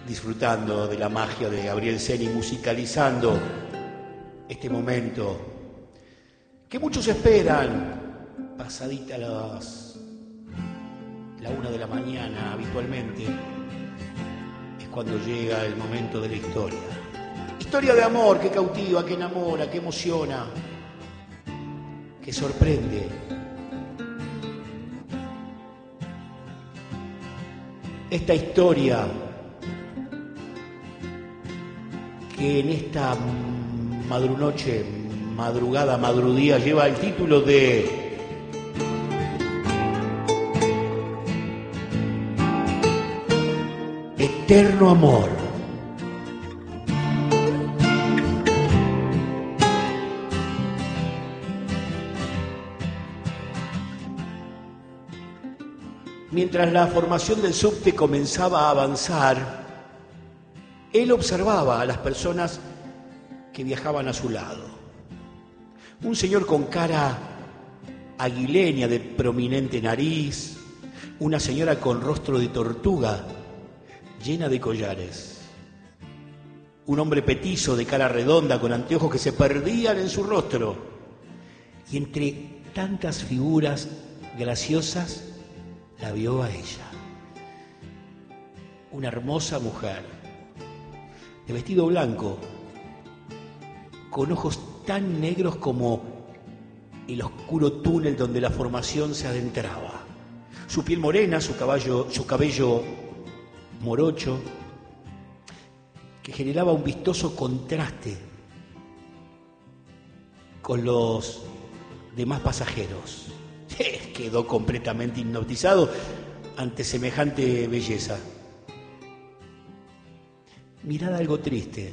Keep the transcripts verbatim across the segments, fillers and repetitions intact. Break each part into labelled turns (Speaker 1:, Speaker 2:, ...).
Speaker 1: disfrutando de la magia de Gabriel Ceni, musicalizando este momento que muchos esperan, pasadita las la una de la mañana habitualmente, es cuando llega el momento de la historia. Historia de amor que cautiva, que enamora, que emociona, que sorprende. Esta historia que en esta madrunoche, madrugada, madrudía lleva el título de Eterno Amor. Mientras la formación del subte comenzaba a avanzar, él observaba a las personas que viajaban a su lado. Un señor con cara aguileña de prominente nariz, una señora con rostro de tortuga llena de collares, un hombre petizo de cara redonda con anteojos que se perdían en su rostro, y entre tantas figuras graciosas la vio a ella, una hermosa mujer de vestido blanco, con ojos tan negros como el oscuro túnel donde la formación se adentraba. Su piel morena, su, caballo, su cabello morocho, que generaba un vistoso contraste con los demás pasajeros. Quedó completamente hipnotizado ante semejante belleza. Mirada algo triste,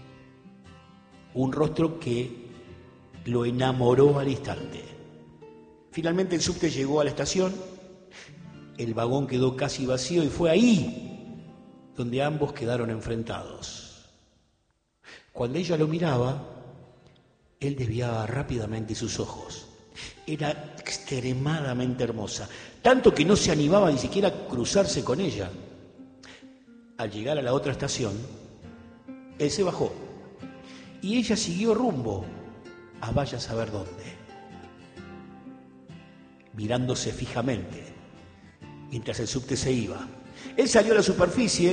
Speaker 1: un rostro que lo enamoró al instante. Finalmente el subte llegó a la estación, el vagón quedó casi vacío y fue ahí donde ambos quedaron enfrentados. Cuando ella lo miraba, él desviaba rápidamente sus ojos. Era extremadamente hermosa, tanto que no se animaba ni siquiera a cruzarse con ella. Al llegar a la otra estación, él se bajó y ella siguió rumbo a vaya a saber dónde, mirándose fijamente mientras el subte se iba. Él salió a la superficie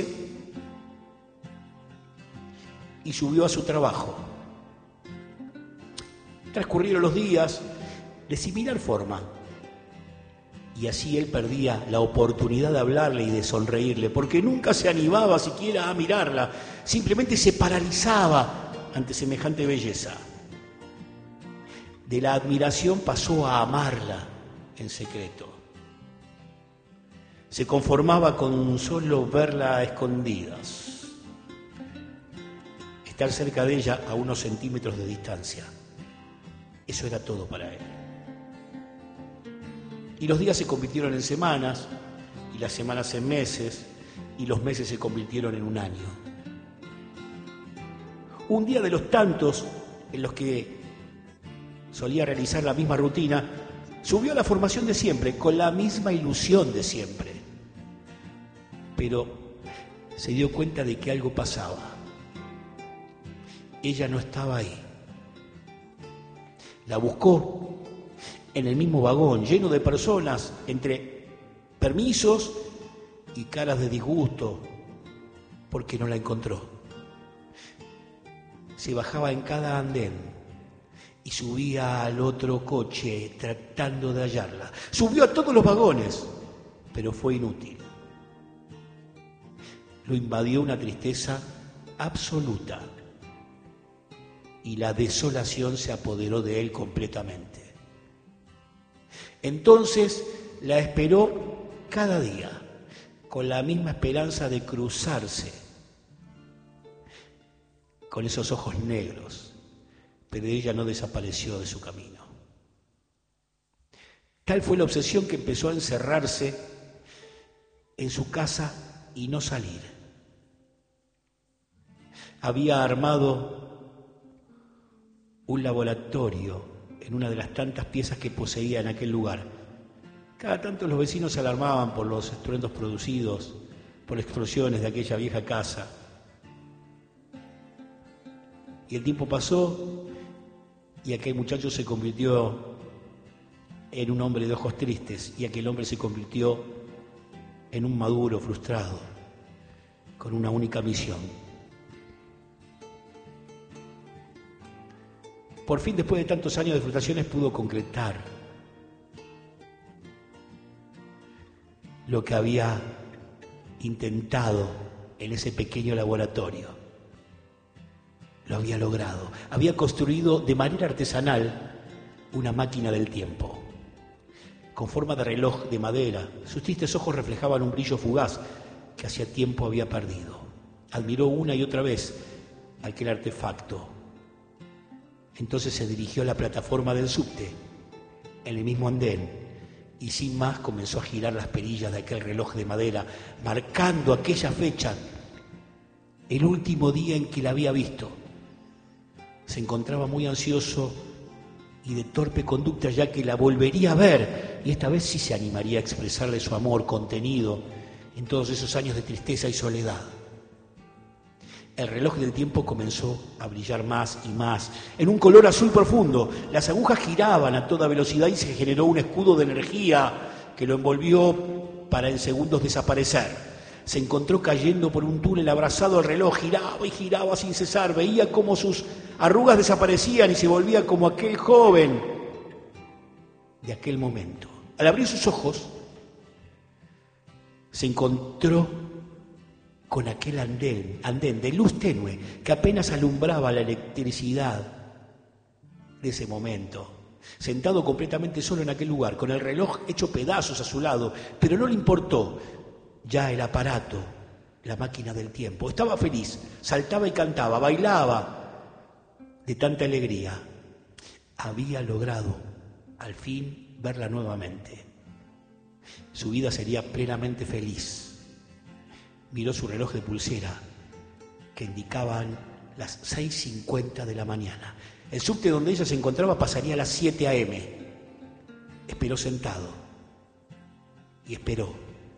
Speaker 1: y subió a su trabajo. Transcurrieron los días de similar forma, y así él perdía la oportunidad de hablarle y de sonreírle, porque nunca se animaba siquiera a mirarla, simplemente se paralizaba ante semejante belleza. De la admiración pasó a amarla en secreto. Se conformaba con solo verla a escondidas, estar cerca de ella a unos centímetros de distancia. Eso era todo para él. Y los días se convirtieron en semanas, y las semanas en meses, y los meses se convirtieron en un año. Un día de los tantos en los que solía realizar la misma rutina, subió a la formación de siempre, con la misma ilusión de siempre. Pero se dio cuenta de que algo pasaba. Ella no estaba ahí. La buscó en el mismo vagón, lleno de personas, entre permisos y caras de disgusto, porque no la encontró. Se bajaba en cada andén y subía al otro coche tratando de hallarla. Subió a todos los vagones, pero fue inútil. Lo invadió una tristeza absoluta y la desolación se apoderó de él completamente. Entonces la esperó cada día, con la misma esperanza de cruzarse con esos ojos negros, pero ella no desapareció de su camino. Tal fue la obsesión que empezó a encerrarse en su casa y no salir. Había armado un laboratorio en una de las tantas piezas que poseía en aquel lugar. Cada tanto los vecinos se alarmaban por los estruendos producidos por explosiones de aquella vieja casa. Y el tiempo pasó y aquel muchacho se convirtió en un hombre de ojos tristes y aquel hombre se convirtió en un maduro frustrado con una única misión. Por fin, después de tantos años de frustraciones, pudo concretar lo que había intentado en ese pequeño laboratorio. Lo había logrado. Había construido de manera artesanal una máquina del tiempo, con forma de reloj de madera. Sus tristes ojos reflejaban un brillo fugaz que hacía tiempo había perdido. Admiró una y otra vez aquel artefacto. Entonces se dirigió a la plataforma del subte, en el mismo andén, y sin más comenzó a girar las perillas de aquel reloj de madera, marcando aquella fecha, el último día en que la había visto. Se encontraba muy ansioso y de torpe conducta, ya que la volvería a ver, y esta vez sí se animaría a expresarle su amor contenido en todos esos años de tristeza y soledad. El reloj del tiempo comenzó a brillar más y más, en un color azul profundo. Las agujas giraban a toda velocidad y se generó un escudo de energía que lo envolvió para en segundos desaparecer. Se encontró cayendo por un túnel abrazado al reloj, giraba y giraba sin cesar. Veía cómo sus arrugas desaparecían y se volvía como aquel joven de aquel momento. Al abrir sus ojos, se encontró con aquel andén, andén de luz tenue que apenas alumbraba la electricidad de ese momento. Sentado completamente solo en aquel lugar, con el reloj hecho pedazos a su lado, pero no le importó ya el aparato, la máquina del tiempo. Estaba feliz, saltaba y cantaba, bailaba de tanta alegría. Había logrado al fin verla nuevamente. Su vida sería plenamente feliz. Miró su reloj de pulsera, que indicaban las seis cincuenta de la mañana. El subte donde ella se encontraba pasaría a las siete a eme. Esperó sentado. Y esperó.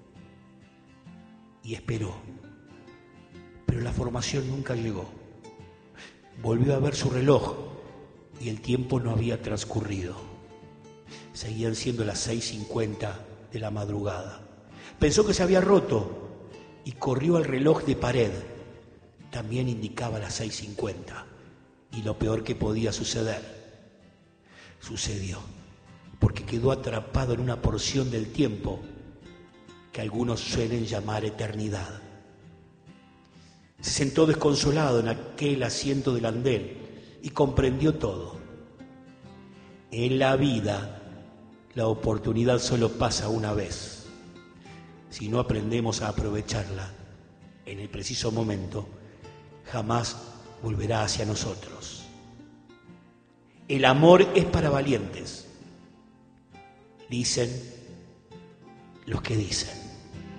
Speaker 1: Y esperó. Pero la formación nunca llegó. Volvió a ver su reloj y el tiempo no había transcurrido. Seguían siendo las seis cincuenta de la madrugada. Pensó que se había roto y corrió al reloj de pared. También indicaba las seis cincuenta. Y lo peor que podía suceder, sucedió, porque quedó atrapado en una porción del tiempo que algunos suelen llamar eternidad. Se sentó desconsolado en aquel asiento del andén y comprendió todo. En la vida, la oportunidad solo pasa una vez. Si no aprendemos a aprovecharla en el preciso momento, jamás volverá hacia nosotros. El amor es para valientes, dicen los que dicen.